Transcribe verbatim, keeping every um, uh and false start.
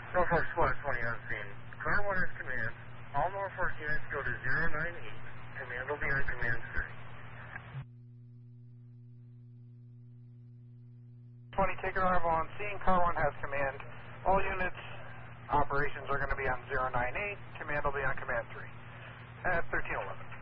Norfolk Squad twenty on scene. Car one is command. All Norfolk units go to zero nine eight. Command will be on command three. twenty, take arrival on scene. Car one has command. All units, operations are going to be on zero nine eight. Command will be on command three. At thirteen eleven.